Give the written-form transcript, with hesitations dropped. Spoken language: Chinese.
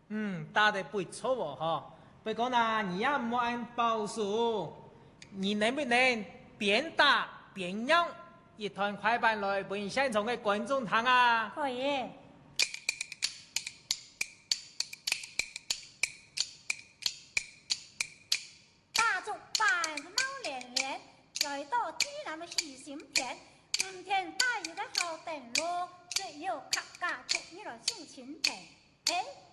打得不错哦哈。不过呢，你也莫按保数，你能不能边打边让一团快板来分现场的观众听啊？ 可以。大众板子冒连连，来到济南的喜新片。今天大雨的好等路，只有咔咔出你了心情甜。哎。